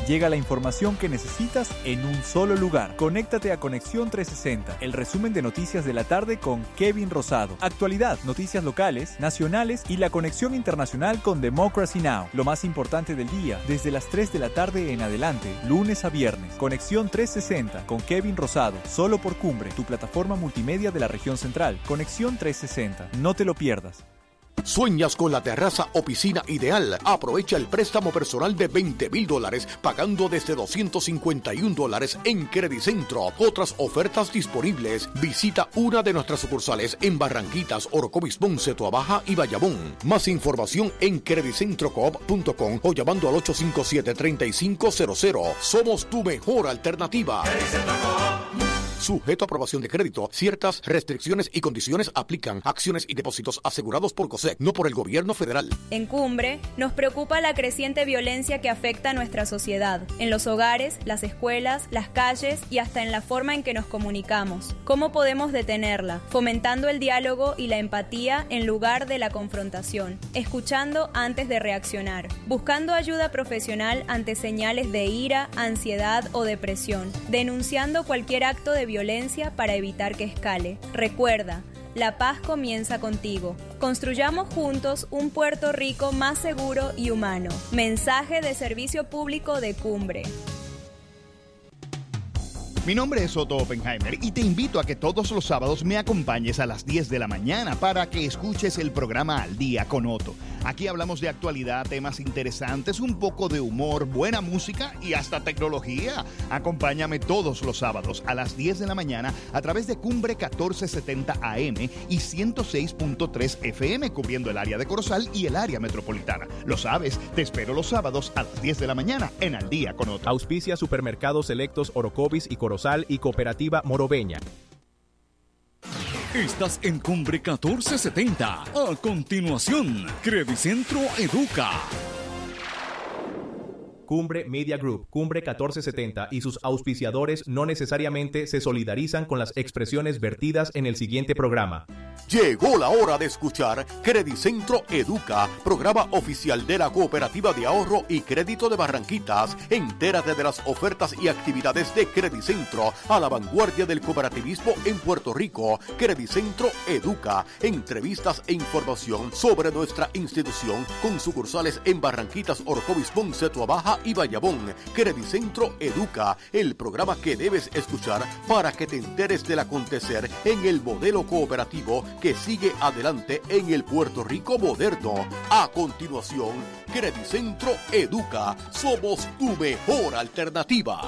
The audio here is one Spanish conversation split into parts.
Llega la información que necesitas en un solo lugar. Conéctate a Conexión 360, el resumen de noticias de la tarde con Kevin Rosado. Actualidad, noticias locales, nacionales y la conexión internacional con Democracy Now! Lo más importante del día, desde las 3 de la tarde en adelante, lunes a viernes. Conexión 360 con Kevin Rosado, solo por Cumbre, tu plataforma multimedia de la región central. Conexión 360, no te lo pierdas. ¿Sueñas con la terraza o piscina ideal? Aprovecha el préstamo personal de $20,000 pagando desde $251 en Credicentro. Otras ofertas disponibles. Visita una de nuestras sucursales en Barranquitas, Orocovis, Ponce, Toabaja y Bayamón. Más información en credicentrocoop.com o llamando al 857-3500. Somos tu mejor alternativa. Sujeto a aprobación de crédito. Ciertas restricciones y condiciones aplican. Acciones y depósitos asegurados por COSEC, no por el gobierno federal. En Cumbre, nos preocupa la creciente violencia que afecta a nuestra sociedad, en los hogares, las escuelas, las calles y hasta en la forma en que nos comunicamos. ¿Cómo podemos detenerla? Fomentando el diálogo y la empatía en lugar de la confrontación, escuchando antes de reaccionar, buscando ayuda profesional ante señales de ira, ansiedad o depresión, denunciando cualquier acto de violencia para evitar que escale. Recuerda, la paz comienza contigo. Construyamos juntos un Puerto Rico más seguro y humano. Mensaje de servicio público de Cumbre. Mi nombre es Otto Oppenheimer y te invito a que todos los sábados me acompañes a las 10 de la mañana para que escuches el programa Al Día con Otto. Aquí hablamos de actualidad, temas interesantes, un poco de humor, buena música y hasta tecnología. Acompáñame todos los sábados a las 10 de la mañana a través de Cumbre 1470 AM y 106.3 FM, cubriendo el área de Corozal y el área metropolitana. Lo sabes, te espero los sábados a las 10 de la mañana en Al Día con Otto. Auspicia Supermercados Selectos Orocovis y Corozal y Cooperativa Morobeña. Estás en Cumbre 1470. A continuación, Credicentro Educa. Cumbre Media Group, Cumbre 1470 y sus auspiciadores no necesariamente se solidarizan con las expresiones vertidas en el siguiente programa. Llegó la hora de escuchar Credicentro Educa, programa oficial de la Cooperativa de Ahorro y Crédito de Barranquitas. Entérate de las ofertas y actividades de Credicentro, a la vanguardia del cooperativismo en Puerto Rico. Credicentro Educa, entrevistas e información sobre nuestra institución con sucursales en Barranquitas, Orocovis, Ponce, Toabaja y Bayamón. Credicentro Educa, el programa que debes escuchar para que te enteres del acontecer en el modelo cooperativo que sigue adelante en el Puerto Rico moderno. A continuación, Credicentro Educa. Somos tu mejor alternativa.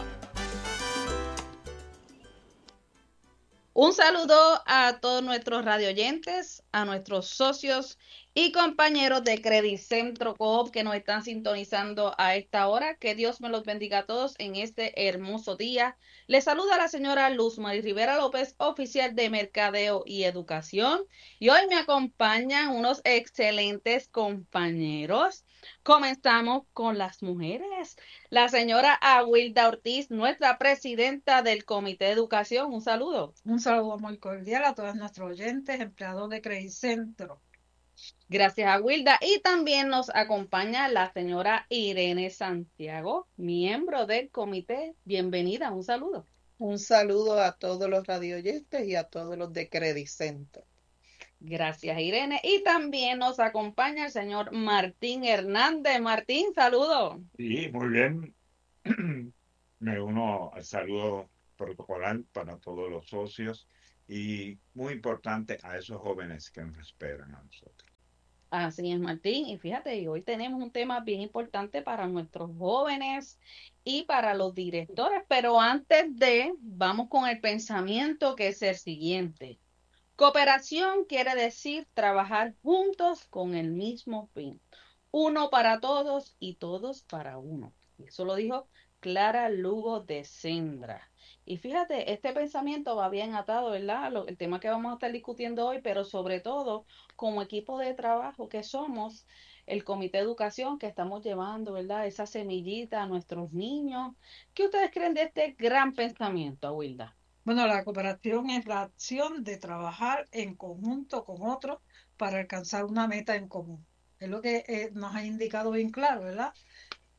Un saludo a todos nuestros radioyentes, a nuestros socios y compañeros de Credicentro Coop que nos están sintonizando a esta hora. Que Dios me los bendiga a todos en este hermoso día. Les saluda la señora Luz Mari Rivera López, oficial de Mercadeo y Educación. Y hoy me acompañan unos excelentes compañeros. Comenzamos con las mujeres. La señora Awilda Ortiz, nuestra presidenta del Comité de Educación. Un saludo. Un saludo muy cordial a todos nuestros oyentes, empleados de Credicentro. Gracias, Awilda. Y también nos acompaña la señora Irene Santiago, miembro del comité. Bienvenida, un saludo. Un saludo a todos los radioyentes y a todos los de Credicentro. Gracias, Irene. Y también nos acompaña el señor Martín Hernández. Martín, saludo. Sí, muy bien. Me uno al saludo protocolar para todos los socios y muy importante a esos jóvenes que nos esperan a nosotros. Así es, Martín. Y fíjate, y hoy tenemos un tema bien importante para nuestros jóvenes y para los directores. Pero antes vamos con el pensamiento, que es el siguiente. Cooperación quiere decir trabajar juntos con el mismo fin. Uno para todos y todos para uno. Y eso lo dijo Clara Lugo de Sendra. Y fíjate, este pensamiento va bien atado, ¿verdad? El tema que vamos a estar discutiendo hoy, pero sobre todo como equipo de trabajo que somos, el Comité de Educación, que estamos llevando, ¿verdad? Esa semillita a nuestros niños. ¿Qué ustedes creen de este gran pensamiento, Awilda? Bueno, la cooperación es la acción de trabajar en conjunto con otros para alcanzar una meta en común. Es lo que nos ha indicado bien claro, ¿verdad?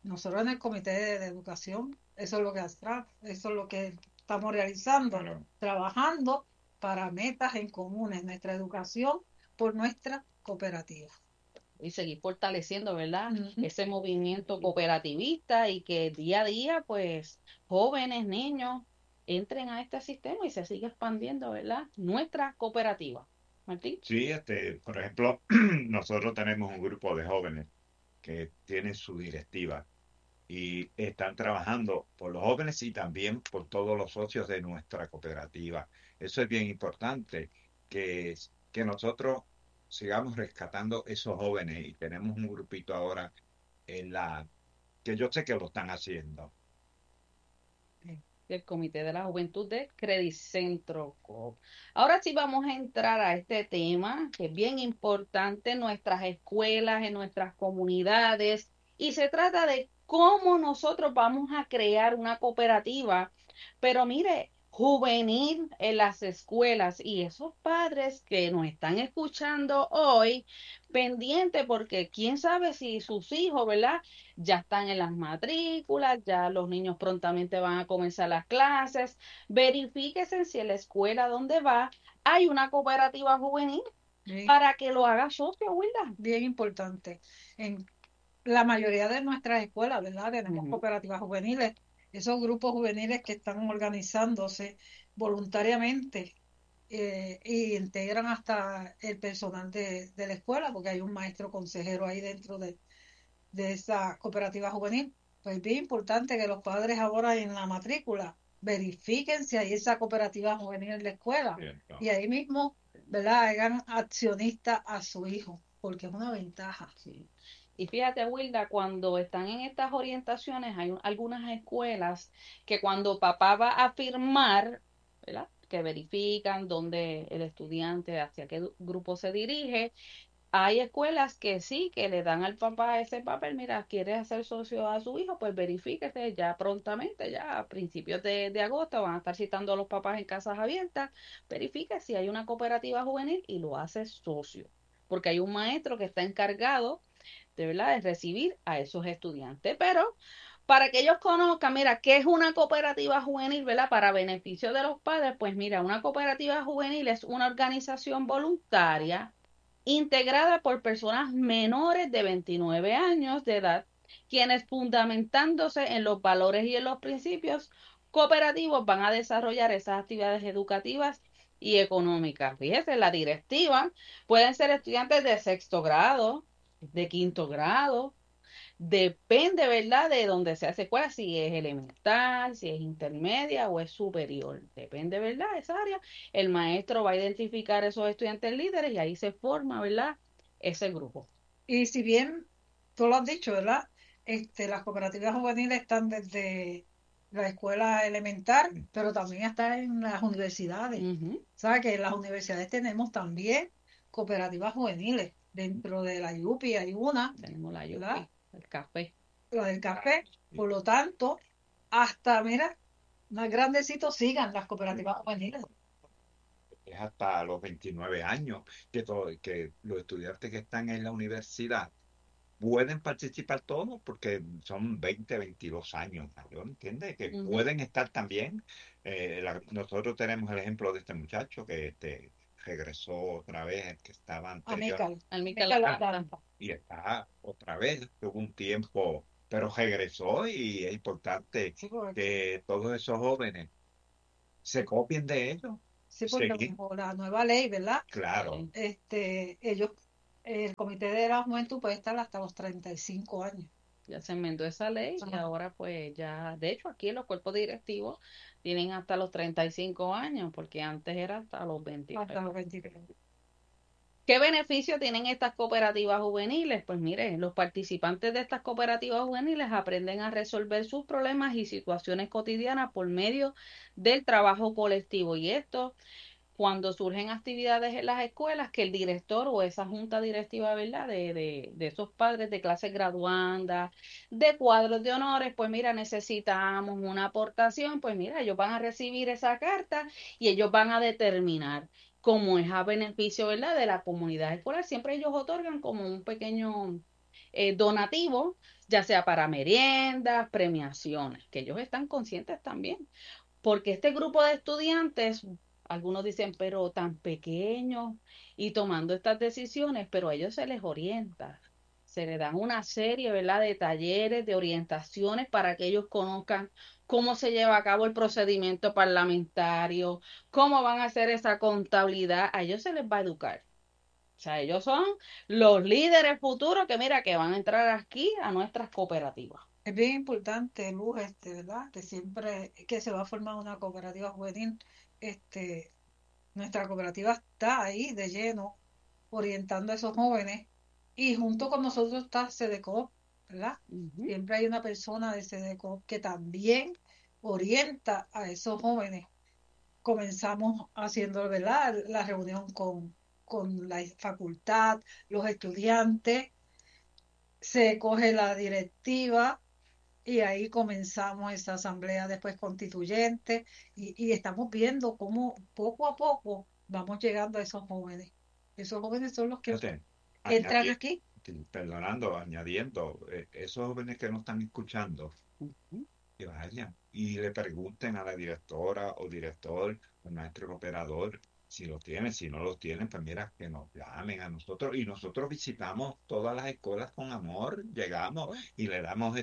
nosotros en el Comité de Educación, eso es lo que eso es lo que estamos realizando, trabajando para metas en comunes, nuestra educación por nuestra cooperativa. Y seguir fortaleciendo, ¿verdad? Ujú. Ese movimiento cooperativista y que día a día, pues, jóvenes, niños, entren a este sistema y se siga expandiendo, ¿verdad? Nuestra cooperativa. Martín. Sí, por ejemplo, nosotros tenemos un grupo de jóvenes que tienen su directiva y están trabajando por los jóvenes y también por todos los socios de nuestra cooperativa. Eso es bien importante, que nosotros sigamos rescatando esos jóvenes y tenemos un grupito ahora que yo sé que lo están haciendo. El Comité de la Juventud de Credicentro Coop. Ahora sí vamos a entrar a este tema que es bien importante en nuestras escuelas, en nuestras comunidades, y se trata de cómo nosotros vamos a crear una cooperativa, pero mire, juvenil en las escuelas, y esos padres que nos están escuchando hoy, pendiente porque quién sabe si sus hijos, ¿verdad? Ya están en las matrículas, ya los niños prontamente van a comenzar las clases. Verifíquese si en la escuela donde va hay una cooperativa juvenil para que lo haga socio, Wilda. Bien importante. En la mayoría de nuestras escuelas, ¿verdad? Tenemos cooperativas juveniles, esos grupos juveniles que están organizándose voluntariamente y integran hasta el personal de la escuela, porque hay un maestro consejero ahí dentro de esa cooperativa juvenil. Pues es bien importante que los padres ahora en la matrícula verifiquen si hay esa cooperativa juvenil en la escuela y ahí mismo, ¿verdad? Hagan accionista a su hijo, porque es una ventaja. Sí. Y fíjate, Wilda, cuando están en estas orientaciones, hay algunas escuelas que cuando papá va a firmar, ¿verdad? Que verifican dónde el estudiante, hacia qué grupo se dirige. Hay escuelas que sí, que le dan al papá ese papel, mira, quieres hacer socio a su hijo, pues verifíquese ya prontamente, ya a principios de agosto van a estar citando a los papás en casas abiertas, verifique si hay una cooperativa juvenil y lo hace socio, porque hay un maestro que está encargado de verdad de recibir a esos estudiantes, pero para que ellos conozcan, mira, qué es una cooperativa juvenil, ¿verdad? Para beneficio de los padres, pues mira, una cooperativa juvenil es una organización voluntaria integrada por personas menores de 29 años de edad, quienes fundamentándose en los valores y en los principios cooperativos van a desarrollar esas actividades educativas y económicas. Fíjese, la directiva pueden ser estudiantes de 6º grado, de 5º grado, depende, ¿verdad?, de dónde se hace escuela, si es elemental, si es intermedia o es superior. Depende, ¿verdad?, de esa área. El maestro va a identificar esos estudiantes líderes y ahí se forma, ¿verdad?, ese grupo. Y si bien tú lo has dicho, ¿verdad? Las cooperativas juveniles están desde la escuela elemental, pero también están en las universidades. ¿Sabes que en las universidades tenemos también cooperativas juveniles? Dentro de la IUPI hay una. Tenemos la IUPI, ¿verdad? el café. La del café. Por lo tanto, hasta, mira, más grandecitos sigan las cooperativas juveniles. Es hasta los 29 años que los estudiantes que están en la universidad pueden participar todos porque son 20, 22 años mayor, ¿entiendes? Que pueden estar también. Nosotros tenemos el ejemplo de este muchacho que regresó otra vez, el que estaba anterior. Y está otra vez, tuvo un tiempo, pero regresó y es importante que todos esos jóvenes se copien de ellos. Sí, porque por la nueva ley, ¿verdad? Claro. Ellos, el Comité de la Juventud puede estar hasta los 35 años. Ya se enmendó esa ley y ahora pues ya, de hecho aquí en los cuerpos directivos tienen hasta los 35 años, porque antes era hasta los 23. Hasta los 23. ¿Qué beneficios tienen estas cooperativas juveniles? Pues mire, los participantes de estas cooperativas juveniles aprenden a resolver sus problemas y situaciones cotidianas por medio del trabajo colectivo. Y esto, cuando surgen actividades en las escuelas, que el director o esa junta directiva, ¿verdad?, de esos padres de clases graduandas, de cuadros de honores, pues mira, necesitamos una aportación, pues mira, ellos van a recibir esa carta y ellos van a determinar cómo es a beneficio, ¿verdad?, de la comunidad escolar. Siempre ellos otorgan como un pequeño donativos, ya sea para meriendas, premiaciones, que ellos están conscientes también, porque este grupo de estudiantes, algunos dicen, pero tan pequeños y tomando estas decisiones, pero a ellos se les orienta, se les dan una serie, ¿verdad?, de talleres, de orientaciones para que ellos conozcan cómo se lleva a cabo el procedimiento parlamentario, cómo van a hacer esa contabilidad, a ellos se les va a educar. O sea, ellos son los líderes futuros que mira que van a entrar aquí a nuestras cooperativas. Es bien importante, Luz, ¿verdad? Que siempre que se va a formar una cooperativa juvenil, nuestra cooperativa está ahí de lleno, orientando a esos jóvenes, y junto con nosotros está SEDECOP, ¿verdad? Siempre hay una persona de SEDECOP que también orienta a esos jóvenes. Comenzamos haciendo, ¿verdad?, la reunión con la facultad, los estudiantes, se coge la directiva y ahí comenzamos esa asamblea después constituyente y estamos viendo cómo poco a poco vamos llegando a esos jóvenes. Esos jóvenes son los que entran aquí. Añadiendo, esos jóvenes que nos están escuchando, que vayan y le pregunten a la directora o director, al maestro operador, si lo tienen, si no lo tienen, pues mira, que nos llamen a nosotros y nosotros visitamos todas las escuelas con amor, llegamos y le damos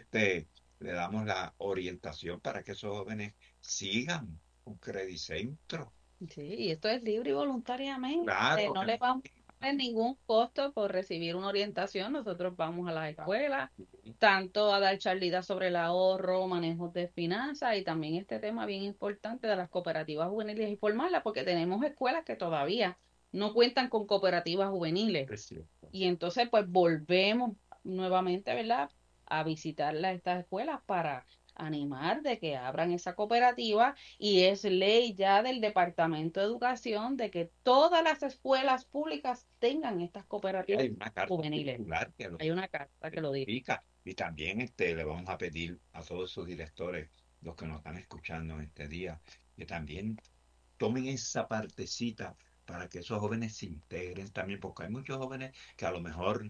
la orientación para que esos jóvenes sigan con Credicentro. Sí, y esto es libre y voluntariamente. Claro, no les vamos a poner ningún costo por recibir una orientación. Nosotros vamos a las escuelas, tanto a dar charlitas sobre el ahorro, manejos de finanzas y también este tema bien importante de las cooperativas juveniles y formarlas, porque tenemos escuelas que todavía no cuentan con cooperativas juveniles. Y entonces pues volvemos nuevamente, ¿verdad?, a visitar estas escuelas para animar de que abran esa cooperativa, y es ley ya del Departamento de Educación de que todas las escuelas públicas tengan estas cooperativas hay una carta juveniles. Hay una carta que lo dice. Y también le vamos a pedir a todos esos directores, los que nos están escuchando en este día, que también tomen esa partecita para que esos jóvenes se integren también, porque hay muchos jóvenes que a lo mejor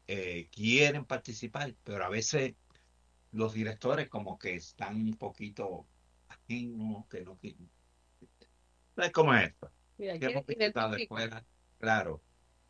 quieren participar, pero a veces los directores como que están un poquito ajenos, que no quieren. ¿Sabes cómo es esto? Mira, Que hemos visitado escuelas, claro.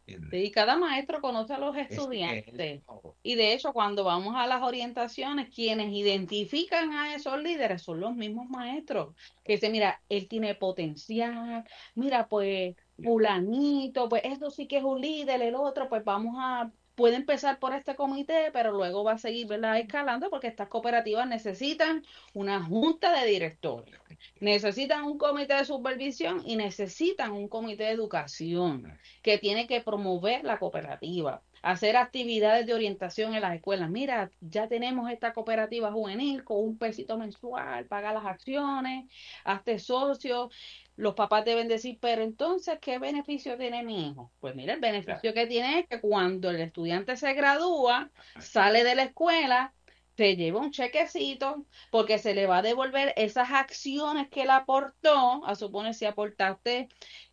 Y cada maestro conoce a los estudiantes. Y de hecho, cuando vamos a las orientaciones, quienes identifican a esos líderes son los mismos maestros. Que dicen, mira, él tiene potencial, mira, pues, fulanito, pues esto sí que es un líder, el otro, pues puede empezar por este comité, pero luego va a seguir, ¿verdad?, escalando, porque estas cooperativas necesitan una junta de directores, necesitan un comité de supervisión y necesitan un comité de educación que tiene que promover la cooperativa, hacer actividades de orientación en las escuelas. Mira, ya tenemos esta cooperativa juvenil con $1 mensual, paga las acciones, hazte socio. Los papás deben decir, pero entonces, ¿qué beneficio tiene mi hijo? Pues mira, el beneficio que tiene es que cuando el estudiante se gradúa, sale de la escuela, te lleva un chequecito, porque se le va a devolver esas acciones que él aportó. A suponer, si aportaste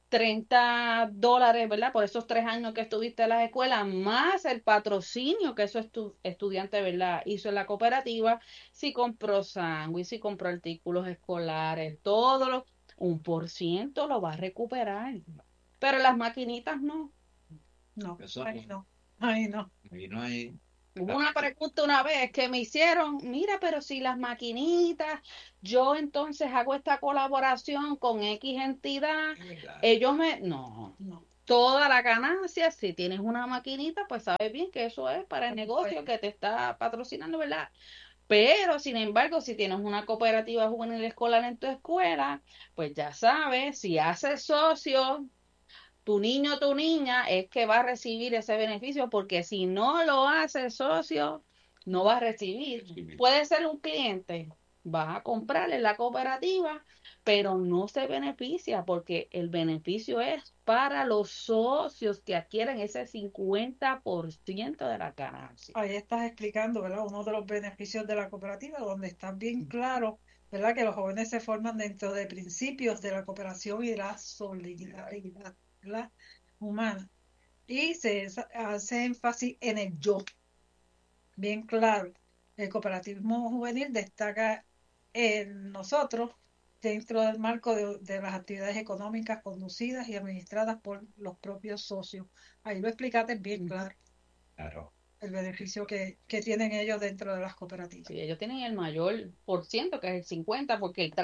$30, ¿verdad?, por esos 3 años que estuviste en la escuela, más el patrocinio que esos estudiante, ¿verdad?, hizo en la cooperativa, si compró sándwich, si compró artículos escolares, todo lo 1% lo va a recuperar. Pero las maquinitas no. No, ahí no. Ahí no hay. Hubo una pregunta una vez que me hicieron, mira, pero si las maquinitas, yo entonces hago esta colaboración con X entidad, ellos no. Toda la ganancia, si tienes una maquinita, pues sabes bien que eso es para el negocio que te está patrocinando, ¿verdad? Pero, sin embargo, si tienes una cooperativa juvenil escolar en tu escuela, pues ya sabes, si haces socio, tu niño o tu niña es que va a recibir ese beneficio, porque si no lo haces socio, no va a recibir. Puede ser un cliente, vas a comprarle la cooperativa, pero no se beneficia, porque el beneficio es para los socios que adquieren ese 50% de la ganancia. Ahí estás explicando, ¿verdad?, uno de los beneficios de la cooperativa, donde está bien claro, ¿verdad?, que los jóvenes se forman dentro de principios de la cooperación y de la solidaridad, ¿verdad?, humana. Y se hace énfasis en el yo. bien claro. El cooperativismo juvenil destaca en nosotros dentro del marco de las actividades económicas conducidas y administradas por los propios socios. Ahí lo explicaste bien claro, Claro. el beneficio que tienen ellos dentro de las cooperativas. Sí, ellos tienen el mayor por ciento, que es el 50%, porque el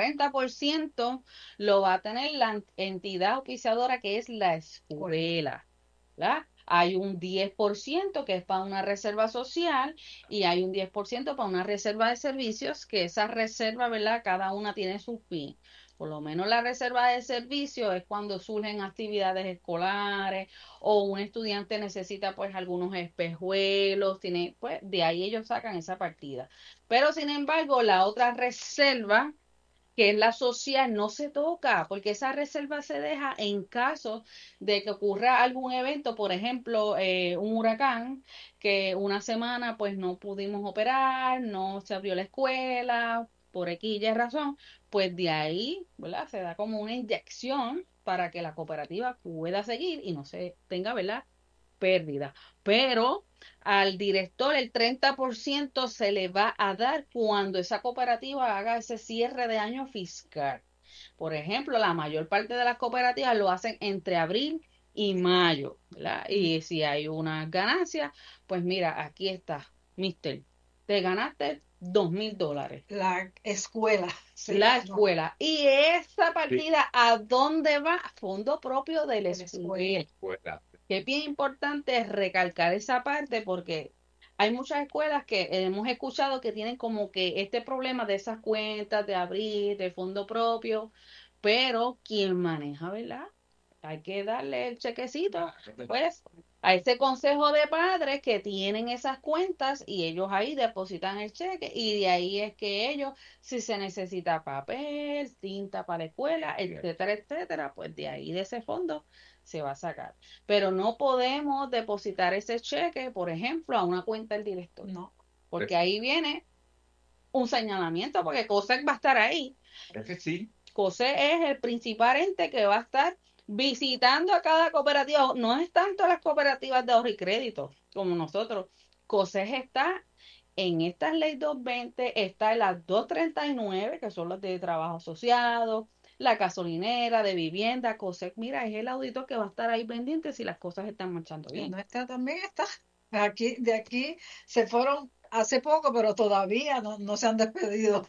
30% lo va a tener la entidad auspiciadora, que es la escuela, ¿verdad? Hay un 10% que es para una reserva social y hay un 10% para una reserva de servicios, que esa reserva, ¿verdad? Cada una tiene su fin. Por lo menos la reserva de servicios es cuando surgen actividades escolares o un estudiante necesita pues algunos espejuelos, tiene, pues de ahí ellos sacan esa partida. Pero sin embargo, la otra reserva, que es la social, no se toca, porque esa reserva se deja en caso de que ocurra algún evento, por ejemplo, un huracán, que una semana pues no pudimos operar, no se abrió la escuela, por X y razón, pues de ahí, ¿verdad? Se da como una inyección para que la cooperativa pueda seguir y no se tenga, ¿verdad? Pérdida. Pero al director el 30% se le va a dar cuando esa cooperativa haga ese cierre de año fiscal. Por ejemplo, la mayor parte de las cooperativas lo hacen entre abril y mayo, ¿verdad? Y si hay una ganancia, pues mira, aquí está, mister, te ganaste $2,000. La escuela. La escuela. Y esa partida, ¿a dónde va? A fondo propio de la escuela. Que es bien importante recalcar esa parte porque hay muchas escuelas que hemos escuchado que tienen como que este problema de esas cuentas, de abrir, de fondo propio, pero quien maneja, ¿verdad? Hay que darle el chequecito, pues, a ese consejo de padres que tienen esas cuentas y ellos ahí depositan el cheque y de ahí es que ellos, si se necesita papel, tinta para la escuela, etcétera, etcétera, pues de ahí de ese fondo se va a sacar. Pero no podemos depositar ese cheque, por ejemplo, a una cuenta del director. No. Porque ahí viene un señalamiento, porque COSEC va a estar ahí. Es que sí. COSEC es el principal ente que va a estar visitando a cada cooperativa. No es tanto las cooperativas de ahorro y crédito como nosotros. COSEC está en esta ley 220, está en las 239, que son las de trabajo asociado, la gasolinera, de vivienda. COSEC, mira, es el auditor que va a estar ahí pendiente si las cosas están marchando bien. Nuestra también está. De aquí se fueron hace poco, pero todavía no se han despedido.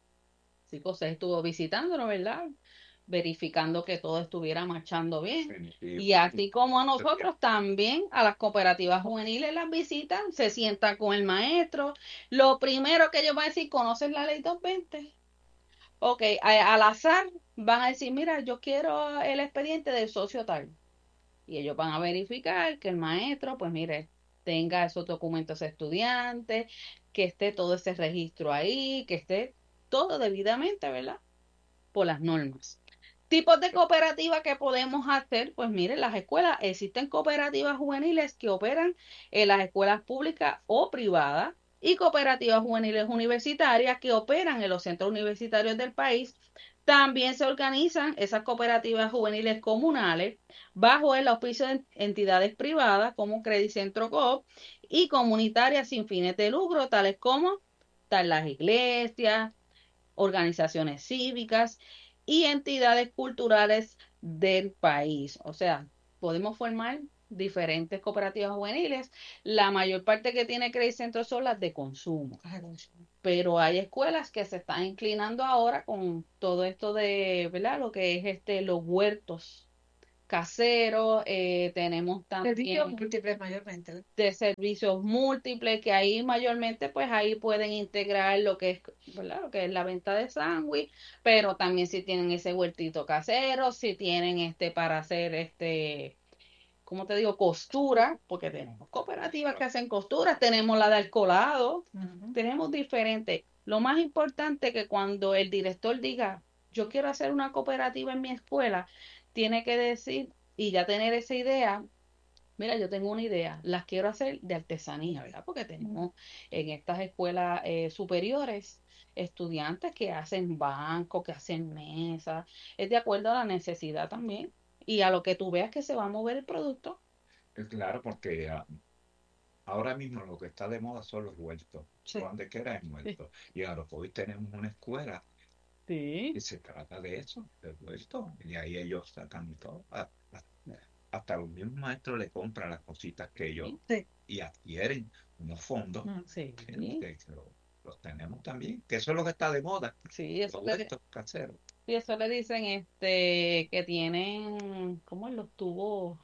Sí, COSEC estuvo visitándonos, ¿verdad? Verificando que todo estuviera marchando bien. Y así como a nosotros también, a las cooperativas juveniles las visitan, se sientan con el maestro. Lo primero que ellos van a decir, ¿conoces la ley 220? Ok, al azar van a decir, mira, yo quiero el expediente del socio tal. Y ellos van a verificar que el maestro, pues mire, tenga esos documentos estudiantes, que esté todo ese registro ahí, que esté todo debidamente, ¿verdad? Por las normas. Tipos de cooperativas que podemos hacer, pues miren, las escuelas, existen cooperativas juveniles que operan en las escuelas públicas o privadas y cooperativas juveniles universitarias que operan en los centros universitarios del país. También se organizan esas cooperativas juveniles comunales bajo el auspicio de entidades privadas como Credicentro Coop y comunitarias sin fines de lucro, tales como las iglesias, organizaciones cívicas y entidades culturales del país. O sea, podemos formar diferentes cooperativas juveniles. La mayor parte que tiene Credicentro son las de consumo. Pero hay escuelas que se están inclinando ahora con todo esto de, ¿verdad? Lo que es los huertos caseros, tenemos también servicios múltiples mayormente. De servicios múltiples, que ahí mayormente pues ahí pueden integrar lo que es, ¿verdad? Lo que es la venta de sándwich, pero también si tienen ese huertito casero, si tienen para hacer ¿cómo te digo? Costura, porque tenemos cooperativas que hacen costuras, tenemos la de alcoholado, tenemos diferentes. Lo más importante que cuando el director diga, yo quiero hacer una cooperativa en mi escuela, tiene que decir y ya tener esa idea. Mira, yo tengo una idea, las quiero hacer de artesanía, ¿verdad? Porque tenemos en estas escuelas superiores estudiantes que hacen bancos, que hacen mesas, es de acuerdo a la necesidad también y a lo que tú veas que se va a mover el producto. Claro, porque ahora mismo lo que está de moda son los huertos. Sí. Donde quiera hay huertos. Y ahora hoy tenemos una escuela Sí. que se trata de eso, del huerto. Y ahí ellos sacan todo. Hasta los mismos maestros le compran las cositas que ellos y adquieren unos fondos Sí. que los tenemos también, que eso es lo que está de moda. Sí, eso los le, huertos caseros. sí, eso le dicen que tienen, ¿cómo es? Los tubos,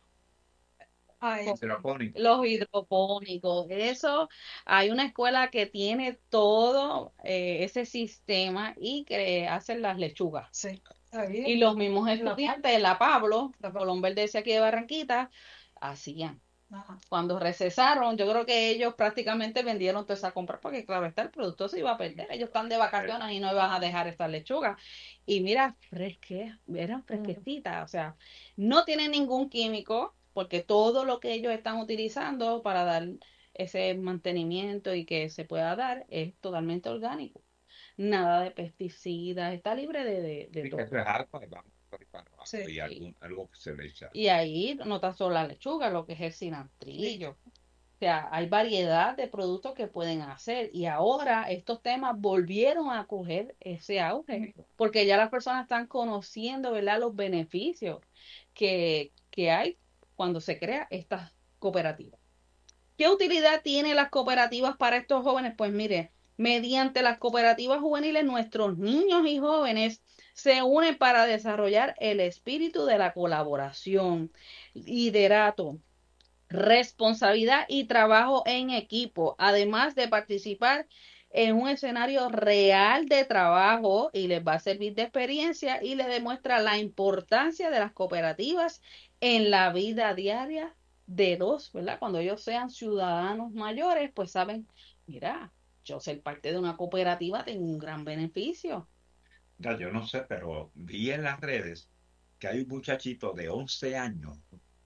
Hidropónicos. los hidropónicos. Eso, hay una escuela que tiene todo ese sistema y que hacen las lechugas. Sí. Y los mismos estudiantes, la Pablo Verde aquí de Barranquita, hacían. Ajá. Cuando recesaron, yo creo que ellos prácticamente vendieron toda esa compra porque, claro, el producto se iba a perder. Ellos están de vacaciones y no iban a dejar estas lechugas. Y mira, eran fresquecitas. O sea, no tienen ningún químico porque todo lo que ellos están utilizando para dar ese mantenimiento y que se pueda dar es totalmente orgánico. Nada de pesticidas, está libre de Sí, todo. eso es agua, y vamos para abajo, Sí. y algo que se le echa. Y ahí no tan solo la lechuga, lo que es el cilantrillo. O sea, hay variedad de productos que pueden hacer. Y ahora estos temas volvieron a coger ese auge, porque ya las personas están conociendo, ¿verdad?, los beneficios que hay cuando se crea estas cooperativas. ¿Qué utilidad tienen las cooperativas para estos jóvenes? Pues mire, mediante las cooperativas juveniles, nuestros niños y jóvenes se unen para desarrollar el espíritu de la colaboración, liderato, responsabilidad y trabajo en equipo, además de participar en un escenario real de trabajo y les va a servir de experiencia y les demuestra la importancia de las cooperativas en la vida diaria de ¿verdad? Cuando ellos sean ciudadanos mayores, pues saben, mira, yo ser parte de una cooperativa tengo un gran beneficio. Ya, yo no sé, pero vi en las redes que hay un muchachito de 11 años,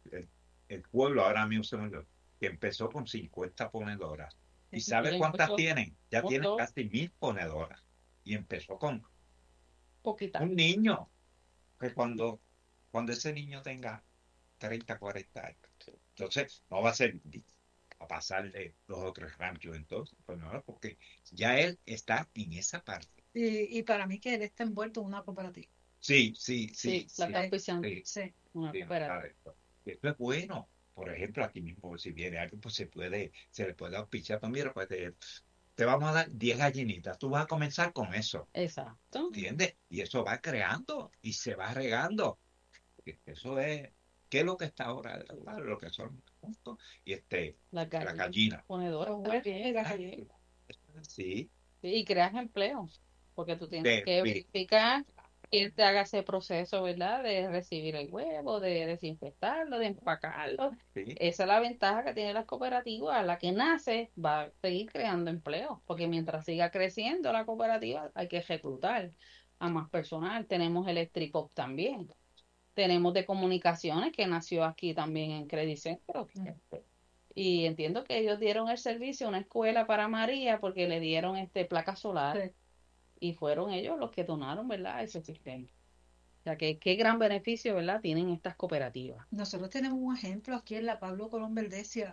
el pueblo ahora mismo se me olvidó, que empezó con 50 ponedoras. ¿Y sabe cuántas tienen? Ya tienen casi 1000 ponedoras. Y empezó con poquita. Un niño, que cuando ese niño tenga 30, 40 años, entonces no va a ser a pasarle 2 o 3 ranchos entonces, pues no, porque ya él está en esa parte. Y para mí que él está envuelto en una cooperativa. Sí, la está auspiciando. Sí. Una cooperativa. Esto es bueno. Por ejemplo, aquí mismo, si viene alguien, pues se le puede auspiciar. Pues mira, pues te vamos a dar 10 gallinitas. Tú vas a comenzar con eso. Exacto. ¿Entiendes? Y eso va creando y se va regando. Eso es, ¿qué es lo que está ahora? Lo que son y la gallina. Ponedoras también. Sí. Y creas empleo, porque tú tienes que verificar quién te haga ese proceso, ¿verdad? De recibir el huevo, de desinfectarlo, de empacarlo. Sí. Esa es la ventaja que tienen las cooperativas. A la que nace va a seguir creando empleo, porque mientras siga creciendo la cooperativa hay que reclutar a más personal. Tenemos Electripop también. Tenemos de comunicaciones que nació aquí también en Credit Centro. Y entiendo que ellos dieron el servicio a una escuela para María porque le dieron placas solares. Sí. Y fueron ellos los que donaron, ¿verdad?, ese sistema. O sea, que qué gran beneficio, ¿verdad?, tienen estas cooperativas. Nosotros tenemos un ejemplo aquí en la Pablo Colón Verdecia,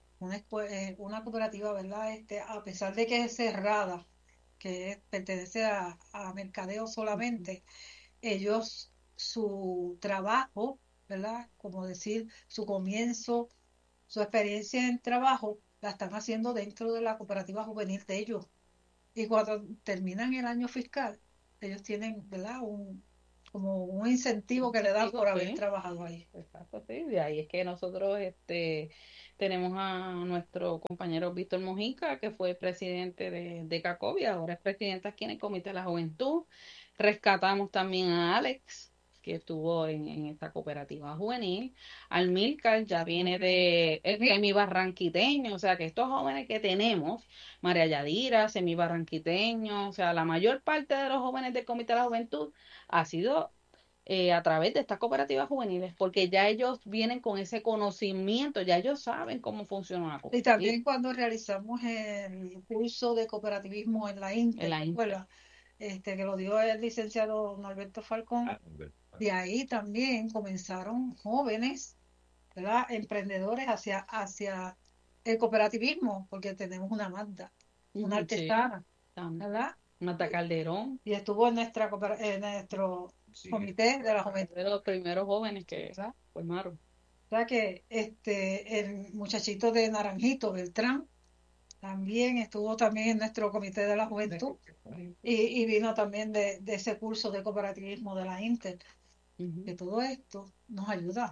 una cooperativa, ¿verdad?, a pesar de que es cerrada, que pertenece a mercadeo solamente, ellos, su trabajo, ¿verdad?, como decir, su comienzo, su experiencia en trabajo, la están haciendo dentro de la cooperativa juvenil de ellos. Y cuando terminan el año fiscal, ellos tienen, ¿verdad?, como un incentivo que le dan por haber trabajado ahí. Exacto, sí. De ahí es que nosotros tenemos a nuestro compañero Víctor Mojica, que fue presidente de CACOB y ahora es presidente aquí en el Comité de la Juventud. Rescatamos también a Alex, que estuvo en esta cooperativa juvenil. Almilcar ya viene de semibarranquiteño, o sea que estos jóvenes que tenemos, María Yadira, semibarranquiteño, o sea, la mayor parte de los jóvenes del Comité de la Juventud ha sido a través de estas cooperativas juveniles, porque ya ellos vienen con ese conocimiento, ya ellos saben cómo funciona una cooperativa. Y también cuando realizamos el curso de cooperativismo en la escuela, que lo dio el licenciado Norberto Falcón, de ahí también comenzaron jóvenes, ¿verdad?, emprendedores hacia el cooperativismo, porque tenemos una Magda, una Sí, artesana, también. ¿verdad? Marta Calderón, Y estuvo en en nuestro Sí. comité de la juventud. de los primeros jóvenes que ¿Verdad? formaron. O sea que el muchachito de Naranjito, Beltrán, también estuvo también en nuestro comité de la juventud y vino también de ese curso de cooperativismo de la Inter, que todo esto nos ayuda.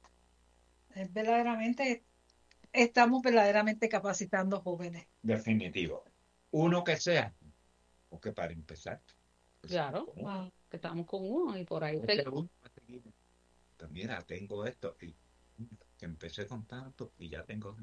Es verdaderamente, estamos verdaderamente capacitando jóvenes. Definitivo. Uno que sea, porque para empezar, pues, Claro, Wow. que estamos con uno y por ahí este seguimos. uno va a seguir. Pues mira, tengo esto y que empecé con tanto y ya tengo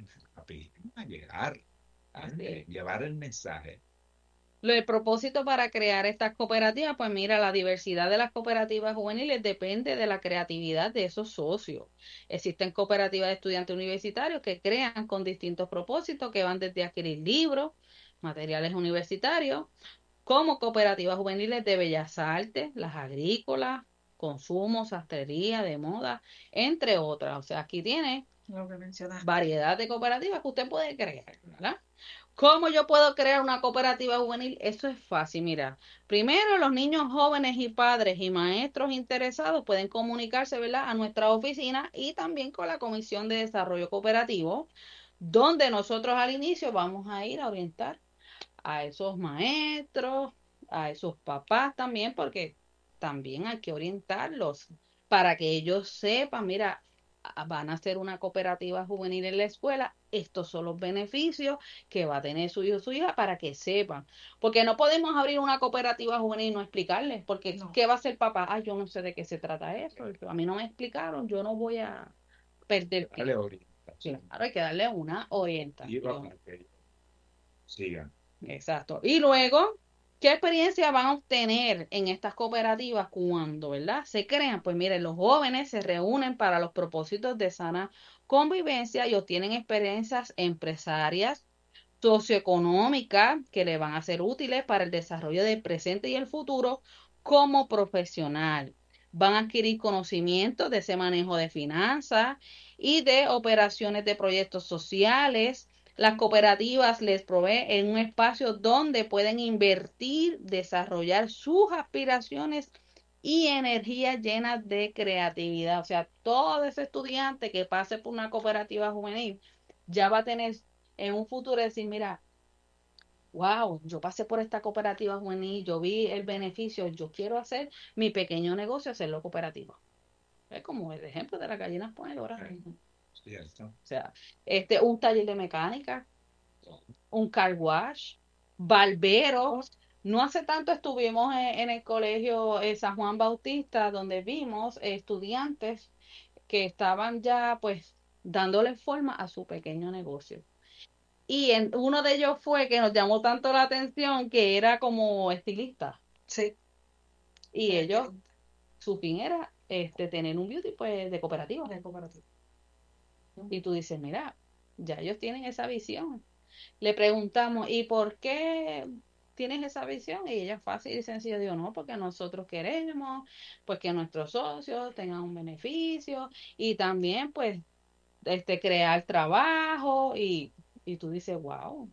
a llegar, Así es. llevar el mensaje. El propósito para crear estas cooperativas, pues mira, la diversidad de las cooperativas juveniles depende de la creatividad de esos socios. Existen cooperativas de estudiantes universitarios que crean con distintos propósitos que van desde adquirir libros, materiales universitarios, como cooperativas juveniles de bellas artes, las agrícolas, consumo, sastrería, de moda, entre otras. O sea, aquí tiene Lo que mencionaste. variedad de cooperativas que usted puede crear, ¿verdad? ¿Cómo yo puedo crear una cooperativa juvenil? Eso es fácil, mira. Primero, los niños jóvenes y padres y maestros interesados pueden comunicarse, ¿verdad?, a nuestra oficina y también con la Comisión de Desarrollo Cooperativo, donde nosotros al inicio vamos a ir a orientar a esos maestros, a esos papás también, porque también hay que orientarlos para que ellos sepan, mira, van a hacer una cooperativa juvenil en la escuela, estos son los beneficios que va a tener su hijo o su hija para que sepan, porque no podemos abrir una cooperativa juvenil y no explicarles, porque No. ¿qué va a hacer papá? Ah, yo no sé de qué se trata eso, a mí no me explicaron, yo no voy a perder Dale tiempo. orientación. Claro, hay que darle una Y orientación. para que sigan. Exacto. Y luego, ¿qué experiencia van a obtener en estas cooperativas cuando, ¿verdad?, se crean? Pues miren, los jóvenes se reúnen para los propósitos de sana convivencia y obtienen experiencias empresarias, socioeconómicas, que le van a ser útiles para el desarrollo del presente y el futuro como profesional. Van a adquirir conocimientos de ese manejo de finanzas y de operaciones de proyectos sociales. Las cooperativas les proveen un espacio donde pueden invertir, desarrollar sus aspiraciones y energías llenas de creatividad. O sea, todo ese estudiante que pase por una cooperativa juvenil ya va a tener en un futuro decir, mira, wow, yo pasé por esta cooperativa juvenil, yo vi el beneficio, yo quiero hacer mi pequeño negocio, hacerlo cooperativo. Es como el ejemplo de las gallinas ponedoras. Cierto. O sea, un taller de mecánica, un car wash, barberos. No hace tanto estuvimos en el colegio San Juan Bautista, donde vimos estudiantes que estaban ya pues dándole forma a su pequeño negocio. Y uno de ellos fue que nos llamó tanto la atención que era como estilista. Sí. Y ellos, su fin era tener un beauty pues de cooperativa. De cooperativa. Y tú dices, mira, ya ellos tienen esa visión. Le preguntamos, ¿y por qué tienes esa visión? Y ella fácil y sencillo dijo, no, porque nosotros queremos, pues que nuestros socios tengan un beneficio y también pues crear trabajo y tú dices, wow.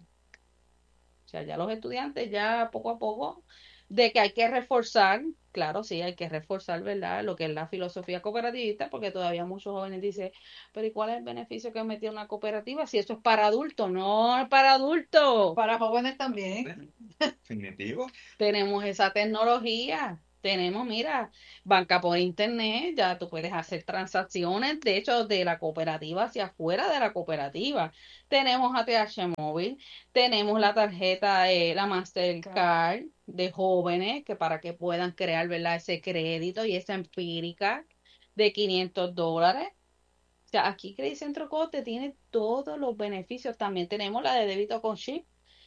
O sea, ya los estudiantes ya poco a poco, de que hay que reforzar, claro, sí, hay que reforzar, ¿verdad?, lo que es la filosofía cooperativista, porque todavía muchos jóvenes dicen, pero ¿y cuál es el beneficio que metí en una cooperativa? Si eso es para adultos, no es para adultos. Para jóvenes también. Definitivo. Tenemos esa tecnología. Tenemos, mira, banca por internet, ya tú puedes hacer transacciones, de hecho, de la cooperativa hacia afuera de la cooperativa. Tenemos ATH móvil, tenemos la tarjeta, la Mastercard de jóvenes, que para que puedan crear, ¿verdad?, ese crédito y esa empírica de $500. O sea, aquí Credit Centro Cote tiene todos los beneficios. También tenemos la de débito con chip,